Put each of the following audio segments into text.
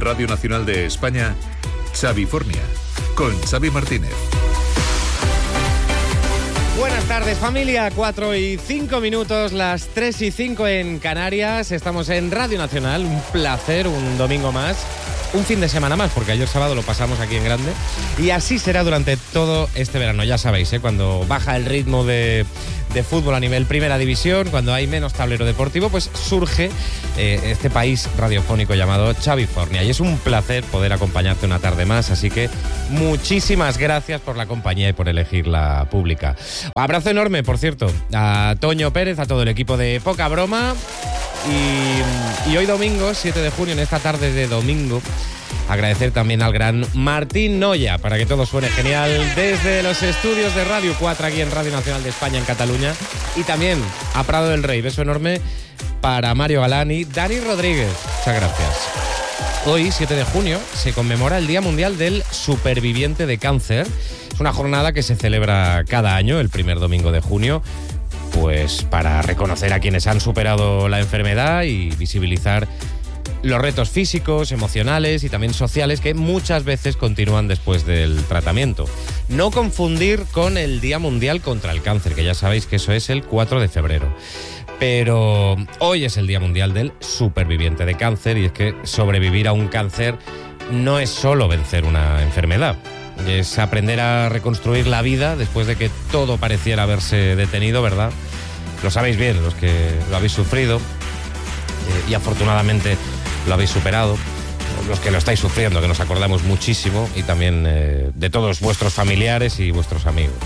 Radio Nacional de España, Xavifornia, con Xavi Martínez. Buenas tardes, familia. 4:05, las 3:05 en Canarias. Estamos en Radio Nacional. Un placer, un domingo más. Un fin de semana más, porque ayer sábado lo pasamos aquí en grande. Y así será durante todo este verano. Ya sabéis, cuando baja el ritmo de fútbol a nivel primera división, cuando hay menos tablero deportivo, pues surge este país radiofónico llamado Xavifornia. Y es un placer poder acompañarte una tarde más. Así que muchísimas gracias por la compañía y por elegir la pública. Abrazo enorme, por cierto, a Toño Pérez, a todo el equipo de Poca Broma. Y hoy domingo, 7 de junio, en esta tarde de domingo, agradecer también al gran Martín Noya, para que todo suene genial, desde los estudios de Radio 4, aquí en Radio Nacional de España, en Cataluña, y también a Prado del Rey. Beso enorme para Mario Galani, Dani Rodríguez. Muchas gracias. Hoy, 7 de junio, se conmemora el Día Mundial del Superviviente de Cáncer. Es una jornada que se celebra cada año, el primer domingo de junio, pues para reconocer a quienes han superado la enfermedad y visibilizar los retos físicos, emocionales y también sociales que muchas veces continúan después del tratamiento. No confundir con el Día Mundial contra el Cáncer, que ya sabéis que eso es el 4 de febrero. Pero hoy es el Día Mundial del Superviviente de Cáncer, y es que sobrevivir a un cáncer no es solo vencer una enfermedad. Es aprender a reconstruir la vida después de que todo pareciera haberse detenido, ¿verdad? Lo sabéis bien, los que lo habéis sufrido y afortunadamente lo habéis superado. Los que lo estáis sufriendo, que nos acordamos muchísimo, y también de todos vuestros familiares y vuestros amigos.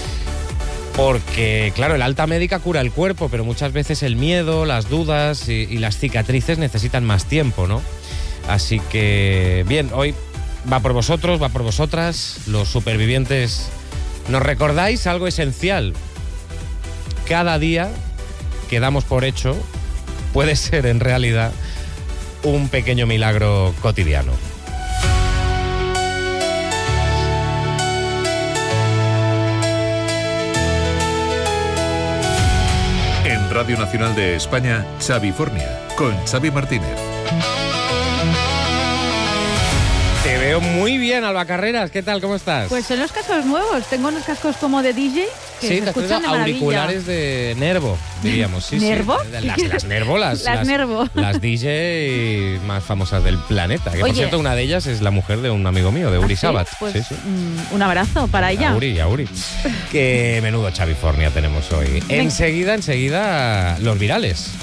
Porque, claro, el alta médica cura el cuerpo, pero muchas veces el miedo, las dudas y las cicatrices necesitan más tiempo, ¿no? Así que, bien, hoy va por vosotros, va por vosotras, los supervivientes. Nos recordáis algo esencial. Cada día que damos por hecho puede ser en realidad un pequeño milagro cotidiano. En Radio Nacional de España, Xavifornia, con Xavi Martínez. Te veo muy bien, Alba Carreras. ¿Qué tal? ¿Cómo estás? Pues son los cascos nuevos. Tengo unos cascos como de DJ que sí, se te has escuchan traído de auriculares de Nervo, diríamos. Sí, ¿Nervo? Sí. Las Nervo, las Nervo. Las DJ más famosas del planeta. Que, por cierto, una de ellas es la mujer de un amigo mío, de Uri Sabat. Pues, sí. Un abrazo para ella. A Uri. Qué menudo Xavifornia tenemos hoy. Enseguida, los virales.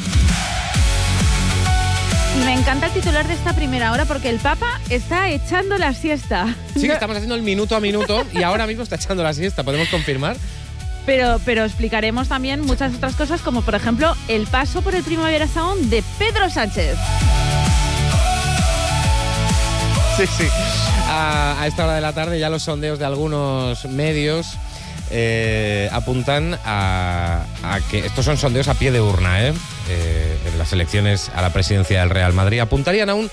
Y me encanta el titular de esta primera hora porque el Papa está echando la siesta. Sí, que estamos haciendo el minuto a minuto y ahora mismo está echando la siesta. ¿Podemos confirmar? Pero explicaremos también muchas otras cosas, como por ejemplo el paso por el Primavera Sound de Pedro Sánchez. Sí. A esta hora de la tarde ya los sondeos de algunos medios apuntan a que estos son sondeos a pie de urna, en las elecciones a la presidencia del Real Madrid apuntarían a un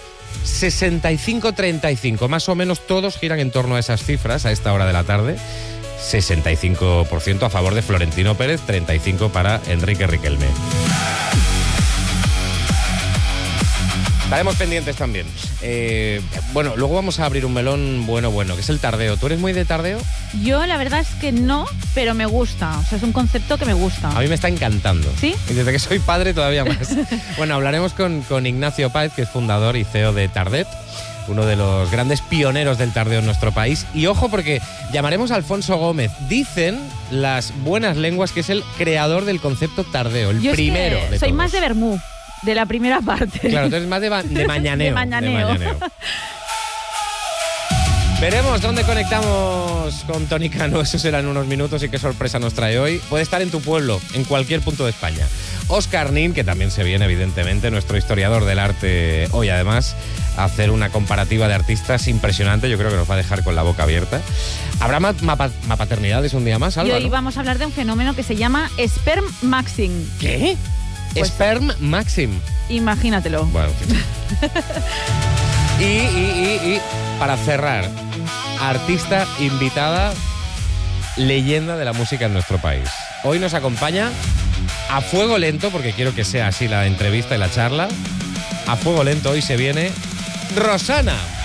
65-35, más o menos todos giran en torno a esas cifras a esta hora de la tarde. 65% a favor de Florentino Pérez, 35% para Enrique Riquelme. Estaremos pendientes también. Bueno, luego vamos a abrir un melón bueno, que es el tardeo. ¿Tú eres muy de tardeo? Yo la verdad es que no, pero me gusta. O sea, es un concepto que me gusta. A mí me está encantando. ¿Sí? Y desde que soy padre todavía más. Bueno, hablaremos con Ignacio Páez, que es fundador y CEO de Tardet, uno de los grandes pioneros del tardeo en nuestro país. Y ojo, porque llamaremos a Alfonso Gómez. Dicen las buenas lenguas que es el creador del concepto tardeo, el primero de todos. Soy más de vermú. De la primera parte. Claro, entonces más de mañaneo. De mañaneo. Veremos dónde conectamos con Tony Cano, eso será en unos minutos, y qué sorpresa nos trae hoy. Puede estar en tu pueblo, en cualquier punto de España. Óscar Nin, que también se viene, evidentemente, nuestro historiador del arte, hoy además, a hacer una comparativa de artistas impresionante. Yo creo que nos va a dejar con la boca abierta. ¿Habrá mapaternidades un día más, Alba? Y hoy vamos a hablar de un fenómeno que se llama Sperm Maxing. ¿Qué? Pues, Sperm Maxim. Imagínatelo. Bueno, y para cerrar, artista invitada, leyenda de la música en nuestro país. Hoy nos acompaña a fuego lento, porque quiero que sea así la entrevista y la charla. A fuego lento hoy se viene Rosana.